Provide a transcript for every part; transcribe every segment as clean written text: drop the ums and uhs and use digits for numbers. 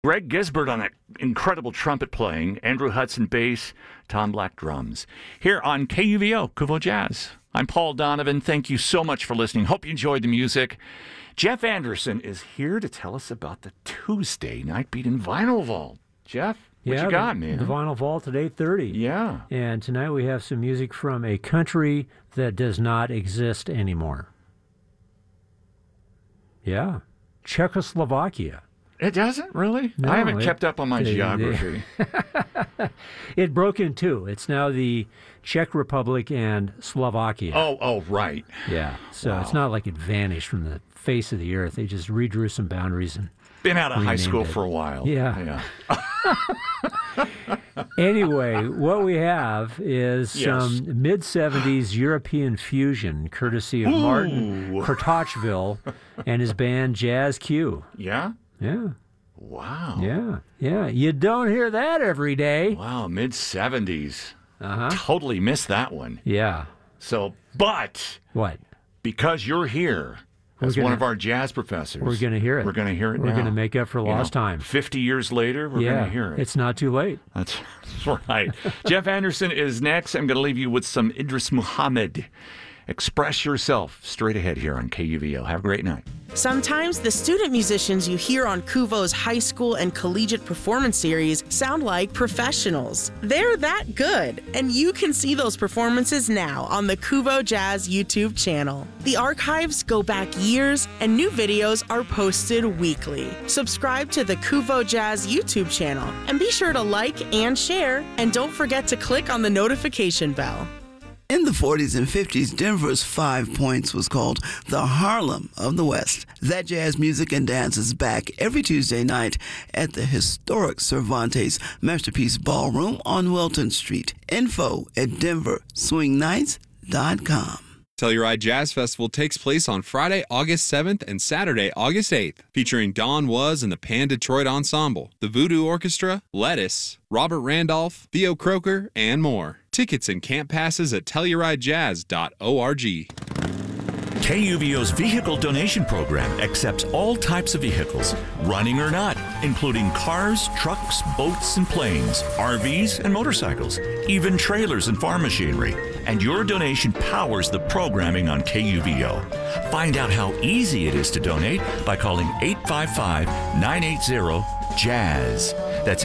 Greg Gisbert on that incredible trumpet playing, Andrew Hudson bass, Tom Black drums. Here on KUVO, Kuvo Jazz. I'm Paul Donovan. Thank you so much for listening. Hope you enjoyed the music. Jeff Anderson is here to tell us about the Tuesday Night Beat in Vinyl Vault. Jeff, what you got, man? The Vinyl Vault at 8:30. Yeah. And tonight we have some music from a country that does not exist anymore. Yeah. Czechoslovakia. It doesn't, really? No, I haven't kept up on my geography. It broke in two. It's now the Czech Republic and Slovakia. Oh, right. Yeah. So It's not like it vanished from the face of the earth. They just redrew some boundaries and been out of high school it for a while. Yeah. Anyway, what we have is some mid-'70s European fusion, courtesy of Martin Kratochvil and his band Jazz Q. Yeah? Yeah. Wow. Yeah. You don't hear that every day. Wow, mid-'70s. Totally missed that one. Yeah. So, but what? Because you're here as one of our jazz professors, we're going to hear it. We're going to hear it now. We're going to make up for lost time. 50 years later, we're going to hear it. It's not too late. That's right. Jeff Anderson is next. I'm going to leave you with some Idris Muhammad. Express yourself straight ahead here on KUVO. Have a great night. Sometimes the student musicians you hear on Kuvo's high school and collegiate performance series sound like professionals. They're that good, and you can see those performances now on the Kuvo Jazz YouTube channel. The archives go back years, and new videos are posted weekly. Subscribe to the Kuvo Jazz YouTube channel, and be sure to like and share, and don't forget to click on the notification bell. In the 40s and 50s, Denver's 5 Points was called the Harlem of the West. That jazz music and dance is back every Tuesday night at the historic Cervantes Masterpiece Ballroom on Wilton Street. Info at denverswingnights.com. Telluride Jazz Festival takes place on Friday, August 7th and Saturday, August 8th, featuring Don Was and the Pan Detroit Ensemble, the Voodoo Orchestra, Lettuce, Robert Randolph, Theo Croker, and more. Tickets and camp passes at TellurideJazz.org. KUVO's vehicle donation program accepts all types of vehicles, running or not, including cars, trucks, boats, and planes, RVs and motorcycles, even trailers and farm machinery. And your donation powers the programming on KUVO. Find out how easy it is to donate by calling 855-980-JAZZ. That's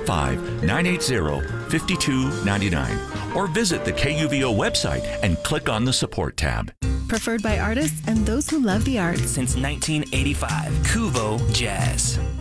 855-980-5299. Or visit the KUVO website and click on the support tab. Preferred by artists and those who love the arts. Since 1985, Kuvo Jazz.